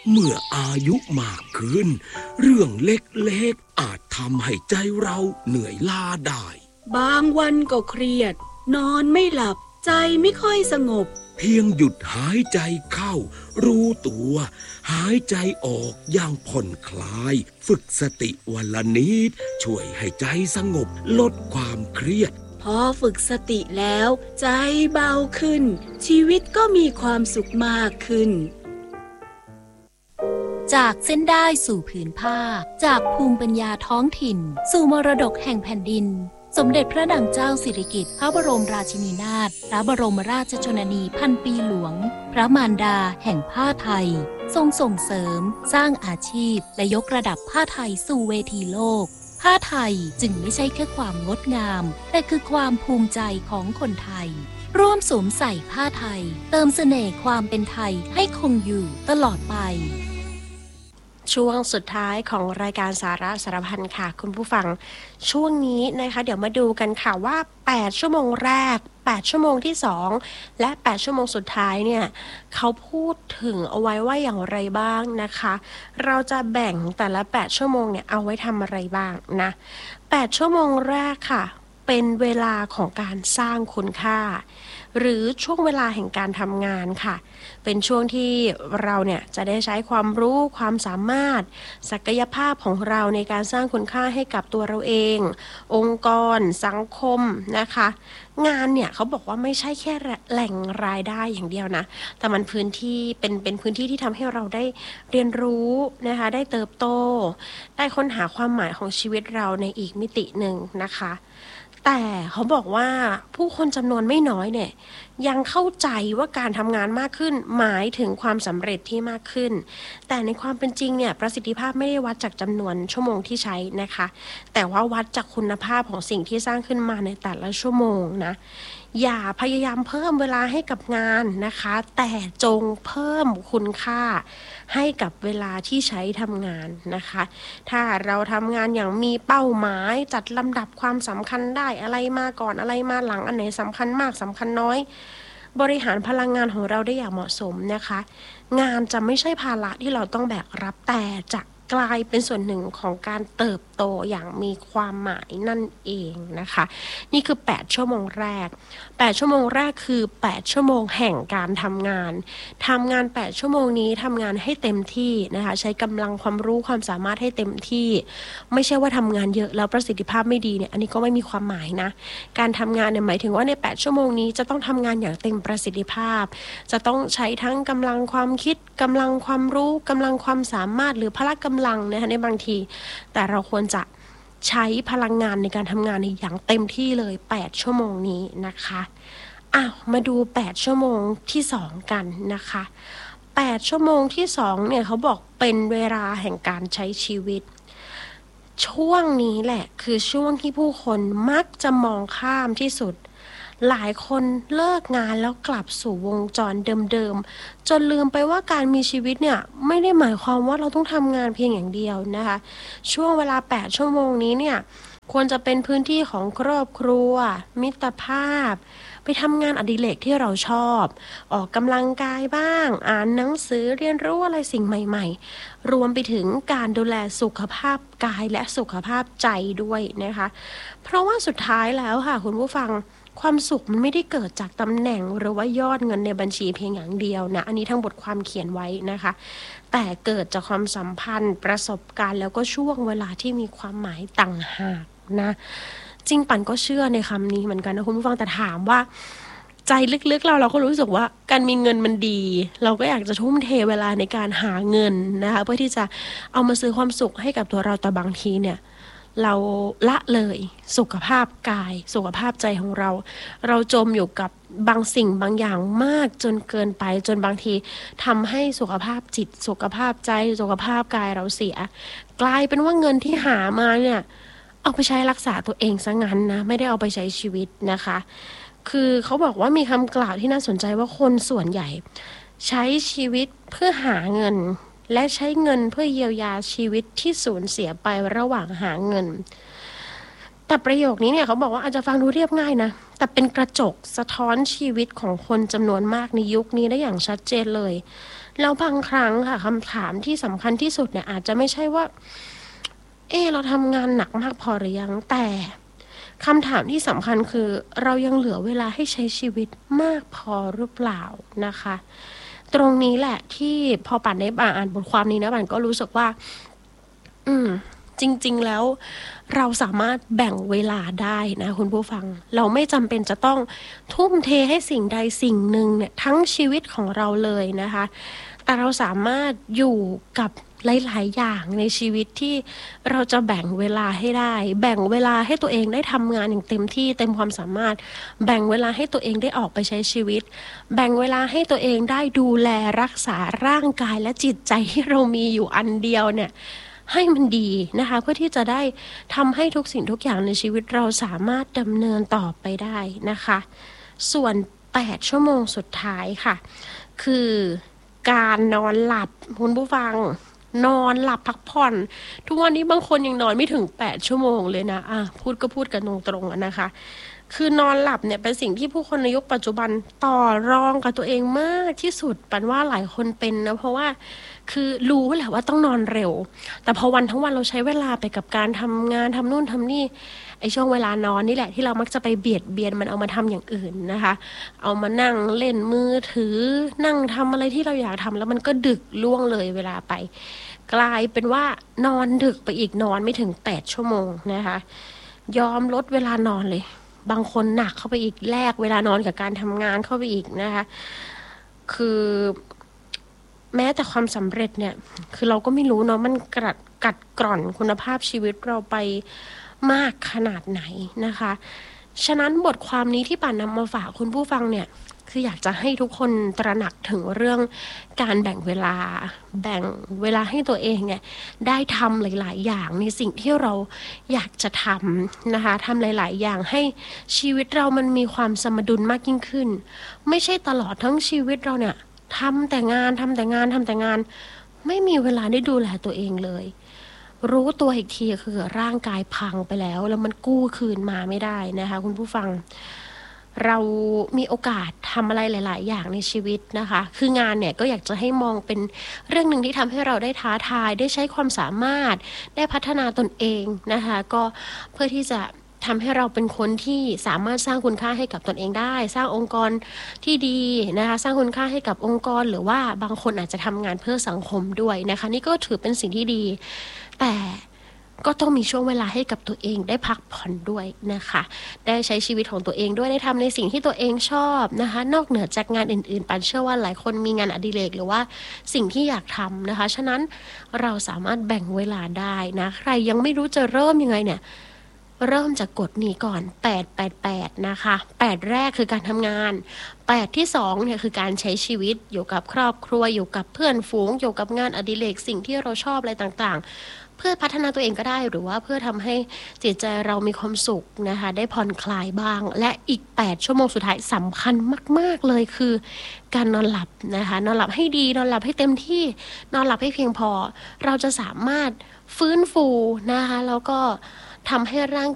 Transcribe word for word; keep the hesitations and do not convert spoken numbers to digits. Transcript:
เมื่ออายุมากขึ้นเรื่องเล็กๆอาจทำให้ใจเราเหนื่อยล้าได้บางวันก็เครียดนอนไม่หลับใจไม่ค่อยสงบเพียงหยุดหายใจเข้ารู้ตัวหายใจออกอย่างผ่อนคลายฝึกสติวันละนิดช่วยให้ใจสงบลดความเครียดพอฝึกสติแล้วใจเบาขึ้นชีวิตก็มีความสุขมากขึ้นจากเส้นได้สู่ผืนผ้าจากภูมิปัญญาท้องถิ่นสู่มรดกแห่งแผ่นดินสมเด็จพระนางเจ้าสิริกิติ์พระบรมราชินีนาถพระบรมราชชนนีพันปีหลวงพระมารดาแห่งผ้าไทยทรงส่งเสริมสร้างอาชีพและยกระดับผ้าไทยสู่เวทีโลกผ้าไทยจึงไม่ใช่แค่ความงดงามแต่คือความภูมิใจของคนไทยร่วมสวมใส่ผ้าไทยเติมเสน่ห์ความเป็นไทยให้คงอยู่ตลอดไปช่วงสุดท้ายของรายการสาระสารพันค่ะคุณผู้ฟังช่วงนี้นะคะเดี๋ยวมาดูกันค่ะว่าแปดชั่วโมงแรกแปดชั่วโมงที่สองและแปดชั่วโมงสุดท้ายเนี่ยเขาพูดถึงเอาไว้ว่าอย่างไรบ้างนะคะเราจะแบ่งแต่ละแปดชั่วโมงเนี่ยเอาไว้ทำอะไรบ้างนะแปดชั่วโมงแรกค่ะเป็นเวลาของการสร้างคุณค่าหรือช่วงเวลาแห่งการทำงานค่ะเป็นช่วงที่เราเนี่ยจะได้ใช้ความรู้ความสามารถศักยภาพของเราในการสร้างคุณค่าให้กับตัวเราเององค์กรสังคมนะคะงานเนี่ยเขาบอกว่าไม่ใช่แค่แหล่งรายได้อย่างเดียวนะแต่มันพื้นที่เป็นเป็นพื้นที่ที่ทำให้เราได้เรียนรู้นะคะได้เติบโตได้ค้นหาความหมายของชีวิตเราในอีกมิติหนึ่งนะคะแต่เขาบอกว่าผู้คนจำนวนไม่น้อยเนี่ยยังเข้าใจว่าการทำงานมากขึ้นหมายถึงความสำเร็จที่มากขึ้นแต่ในความเป็นจริงเนี่ยประสิทธิภาพไม่ได้วัดจากจำนวนชั่วโมงที่ใช้นะคะแต่ว่าวัดจากคุณภาพของสิ่งที่สร้างขึ้นมาในแต่ละชั่วโมงนะอย่าพยายามเพิ่มเวลาให้กับงานนะคะแต่จงเพิ่มคุณค่าให้กับเวลาที่ใช้ทำงานนะคะถ้าเราทำงานอย่างมีเป้าหมายจัดลำดับความสำคัญได้อะไรมาก่อนอะไรมาหลังอันไหนสำคัญมากสำคัญน้อยบริหารพลังงานของเราได้อย่างเหมาะสมนะคะงานจะไม่ใช่ภาระที่เราต้องแบกรับแต่จะกลายเป็นส่วนหนึ่งของการเติบโตอย่างมีความหมายนั่นเองนะคะนี่คือแปดชั่วโมงแรกแปดชั่วโมงแรกคือแปดชั่วโมงแห่งการทำงานทำงานแปดชั่วโมงนี้ทำงานให้เต็มที่นะคะใช้กำลังความรู้ความสามารถให้เต็มที่ไม่ใช่ว่าทำงานเยอะแล้วประสิทธิภาพไม่ดีเนี่ยอันนี้ก็ไม่มีความหมายนะการทำงานเนี่ยหมายถึงว่าในแปดชั่วโมงนี้จะต้องทำงานอย่างเต็มประสิทธิภาพจะต้องใช้ทั้งกำลังความคิดกำลังความรู้กำลังความสามารถหรือพละกำลังนะคะในบางทีแต่เราควรจะใช้พลังงานในการทำงานในอย่างเต็มที่เลยแปดชั่วโมงนี้นะคะอ้าวมาดูแปดชั่วโมงที่สองกันนะคะแปดชั่วโมงที่สองเนี่ยเขาบอกเป็นเวลาแห่งการใช้ชีวิตช่วงนี้แหละคือช่วงที่ผู้คนมักจะมองข้ามที่สุดหลายคนเลิกงานแล้วกลับสู่วงจรเดิมๆจนลืมไปว่าการมีชีวิตเนี่ยไม่ได้หมายความว่าเราต้องทำงานเพียงอย่างเดียวนะคะช่วงเวลาแปดชั่วโมงนี้เนี่ยควรจะเป็นพื้นที่ของครอบครัวมิตรภาพไปทำงานอดิเรกที่เราชอบออกกำลังกายบ้างอ่านหนังสือเรียนรู้อะไรสิ่งใหม่ๆรวมไปถึงการดูแลสุขภาพกายและสุขภาพใจด้วยนะคะเพราะว่าสุดท้ายแล้วค่ะคุณผู้ฟังความสุขมันไม่ได้เกิดจากตำแหน่งหรือว่ายอดเงินในบัญชีเพียงอย่างเดียวนะอันนี้ทั้งบทความเขียนไว้นะคะแต่เกิดจากความสัมพันธ์ประสบการณ์แล้วก็ช่วงเวลาที่มีความหมายต่างหากนะจริงปั่นก็เชื่อในคำนี้เหมือนกันนะคุณผู้ฟังแต่ถามว่าใจลึกๆเราเราก็รู้สึกว่าการมีเงินมันดีเราก็อยากจะทุ่มเทเวลาในการหาเงินนะคะเพื่อที่จะเอามาซื้อความสุขให้กับตัวเราแต่บางทีเนี่ยเราละเลยสุขภาพกายสุขภาพใจของเราเราจมอยู่กับบางสิ่งบางอย่างมากจนเกินไปจนบางทีทำให้สุขภาพจิตสุขภาพใจสุขภาพกายเราเสียกลายเป็นว่าเงินที่หามาเนี่ยเอาไปใช้รักษาตัวเองซะงั้นนะไม่ได้เอาไปใช้ชีวิตนะคะคือเขาบอกว่ามีคำกล่าวที่น่าสนใจว่าคนส่วนใหญ่ใช้ชีวิตเพื่อหาเงินและใช้เงินเพื่อเยียวยาชีวิตที่สูญเสียไประหว่างหาเงินแต่ประโยคนี้เนี่ยเขาบอกว่าอาจจะฟังดูเรียบง่ายนะแต่เป็นกระจกสะท้อนชีวิตของคนจำนวนมากในยุคนี้ได้อย่างชัดเจนเลยแล้วบางครั้งค่ะคำถามที่สำคัญที่สุดเนี่ยอาจจะไม่ใช่ว่าเออเราทำงานหนักมากพอหรือยังแต่คำถามที่สำคัญคือเรายังเหลือเวลาให้ใช้ชีวิตมากพอหรือเปล่านะคะตรงนี้แหละที่พอป่านได้อ่านบทความนี้นะป่านก็รู้สึกว่าอืมจริงๆแล้วเราสามารถแบ่งเวลาได้นะคุณผู้ฟังเราไม่จำเป็นจะต้องทุ่มเทให้สิ่งใดสิ่งหนึ่งเนี่ยทั้งชีวิตของเราเลยนะคะแต่เราสามารถอยู่กับหลายๆอย่างในชีวิตที่เราจะแบ่งเวลาให้ได้แบ่งเวลาให้ตัวเองได้ทำงานอย่างเต็มที่เต็มความสามารถแบ่งเวลาให้ตัวเองได้ออกไปใช้ชีวิตแบ่งเวลาให้ตัวเองได้ดูแลรักษาร่างกายและจิตใจที่เรามีอยู่อันเดียวเนี่ยให้มันดีนะคะเพื่อที่จะได้ทำให้ทุกสิ่งทุกอย่างในชีวิตเราสามารถดำเนินต่อไปได้นะคะส่วนแปดชั่วโมงสุดท้ายค่ะคือการนอนหลับคุณผู้ฟังนอนหลับพักผ่อนทุกวันนี้บางคนยังนอนไม่ถึงแปดชั่วโมงเลยนะอ่ะพูดก็พูดกันตรงๆนะคะคือนอนหลับเนี่ยเป็นสิ่งที่ผู้คนในยุคปัจจุบันต่อรองกับตัวเองมากที่สุดปันว่าหลายคนเป็นนะเพราะว่าคือรู้แหละว่าต้องนอนเร็วแต่พอวันทั้งวันเราใช้เวลาไปกับการทำงานทำนู่นทำนี่ไอ้ช่วงเวลานอนนี่แหละที่เรามักจะไปเบียดเบียนมันเอามาทำอย่างอื่นนะคะเอามานั่งเล่นมือถือนั่งทำอะไรที่เราอยากทำแล้วมันก็ดึกล่วงเลยเวลาไปกลายเป็นว่านอนดึกไปอีกนอนไม่ถึงแปดชั่วโมงนะคะยอมลดเวลานอนเลยบางคนหนักเข้าไปอีกแลกเวลานอนกับการทำงานเข้าไปอีกนะคะคือแม้แต่ความสำเร็จเนี่ยคือเราก็ไม่รู้เนาะมันกัดกัดกร่อนคุณภาพชีวิตเราไปมากขนาดไหนนะคะฉะนั้นบทความนี้ที่ป่านนำมาฝากคุณผู้ฟังเนี่ยคืออยากจะให้ทุกคนตระหนักถึงเรื่องการแบ่งเวลาแบ่งเวลาให้ตัวเองเนี่ยได้ทำหลายๆอย่างในสิ่งที่เราอยากจะทำนะคะทำหลายๆอย่างให้ชีวิตเรามันมีความสมดุลมากยิ่งขึ้นไม่ใช่ตลอดทั้งชีวิตเราเนี่ยทำแต่งานทำแต่งานทำแต่งานไม่มีเวลาได้ดูแลตัวเองเลยรู้ตัวอีกทีคือร่างกายพังไปแล้วแล้วมันกู้คืนมาไม่ได้นะคะคุณผู้ฟังเรามีโอกาสทำอะไรหลายๆอย่างในชีวิตนะคะคืองานเนี่ยก็อยากจะให้มองเป็นเรื่องหนึ่งที่ทำให้เราได้ท้าทายได้ใช้ความสามารถได้พัฒนาตนเองนะคะก็เพื่อที่จะทำให้เราเป็นคนที่สามารถสร้างคุณค่าให้กับตนเองได้สร้างองค์กรที่ดีนะคะสร้างคุณค่าให้กับองค์กรหรือว่าบางคนอาจจะทำงานเพื่อสังคมด้วยนะคะนี่ก็ถือเป็นสิ่งที่ดีแต่ก็ต้องมีช่วงเวลาให้กับตัวเองได้พักผ่อนด้วยนะคะได้ใช้ชีวิตของตัวเองด้วยได้ทำในสิ่งที่ตัวเองชอบนะคะนอกเหนือจากงานอื่นๆปันเชื่อว่าหลายคนมีงานอดิเรกหรือว่าสิ่งที่อยากทำนะคะฉะนั้นเราสามารถแบ่งเวลาได้นะใครยังไม่รู้จะเริ่มยังไงเนี่ยเริ่มจากกฎนี้ก่อนแปด แปด แปดนะคะแปดแรกคือการทำงานแปดที่สองเนี่ยคือการใช้ชีวิตอยู่กับครอบครัวอยู่กับเพื่อนฝูงอยู่กับงานอดิเรกสิ่งที่เราชอบอะไรต่างๆเพื่อพัฒนาตัวเองก็ได้หรือว่าเพื่อทำให้จิตใจเรามีความสุขนะคะได้ผ่อนคลายบ้างและอีกแปดชั่วโมงสุดท้ายสำคัญมากๆเลยคือการนอนหลับนะคะนอนหลับให้ดีนอนหลับให้เต็มที่นอนหลับให้เพียงพอเราจะสามารถฟื้นฟูนะคะแล้วก็ทำให้ร่าง